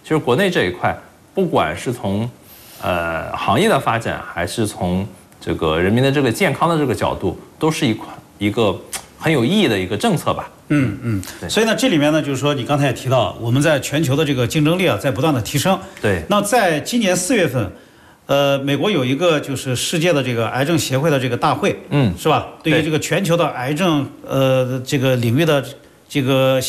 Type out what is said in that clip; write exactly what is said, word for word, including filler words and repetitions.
就是国内这一块，不管是从呃行业的发展，还是从这个人民的这个健康的这个角度，都是一款一个很有意义的一个政策吧。 嗯嗯，所以呢，这里面呢，就是说你刚才也提到，我们在全球的这个竞争力啊，在不断的提升。 对。 那在今年四月份，呃，美国有一个就是世界的这个癌症协会的这个大会， 嗯， 是吧？对于这个全球的癌症呃这个领域的这个